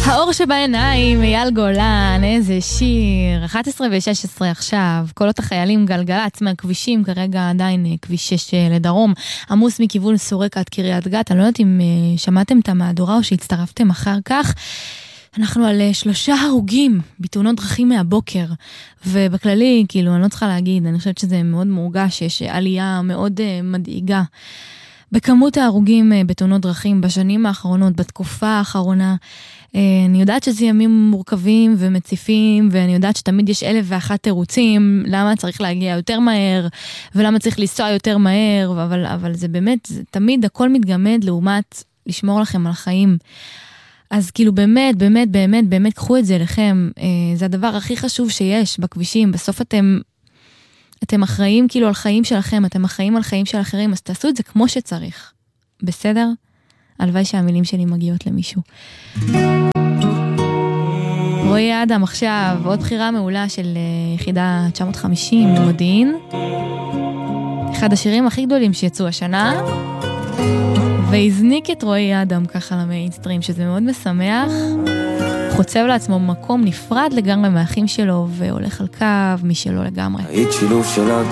האור שבעיניים, אייל גולן, איזה שיר. 11 ו-16 עכשיו, קולות החיילים גלגלץ מהכבישים, כרגע עדיין כביש 6 לדרום, עמוס מכיוון סורק עד קריית גת. אני לא יודעת אם שמעתם את המהדורה או שהצטרפתם אחר כך. אנחנו על 3 הרוגים בתאונות דרכים מהבוקר, ובכללי, כאילו, אני לא צריכה להגיד, אני חושבת שזה מאוד מורגש, יש עלייה מאוד מדאיגה. בכמות ההרוגים בתאונות דרכים בשנים האחרונות, בתקופה האחרונה, אני יודעת שזה ימים מורכבים ומציפים, ואני יודעת שתמיד יש 1,001 תירוצים, למה צריך להגיע יותר מהר, ולמה צריך לנסוע יותר מהר, אבל זה באמת, זה תמיד הכל מתגמד לעומת לשמור לכם על החיים. אז כאילו באמת, באמת, באמת, באמת, קחו את זה לכם, זה הדבר הכי חשוב שיש בכבישים, בסוף אתם אחראים כאילו על חיים שלכם, אתם אחראים על חיים של אחרים, אז תעשו את זה כמו שצריך. בסדר? הלוואי שהמילים שלי מגיעות למישהו. רועי אדם עכשיו, עוד בחירה מעולה של יחידה 950 מודיעין. אחד השירים הכי גדולים שיצאו השנה, והזניק את רועי אדם ככה למיינסטרים, שזה מאוד משמח. חוצב לעצמו מקום נפרד לגמרי מהאחים שלו, והולך על קו משלו לגמרי. היית שילוב שלה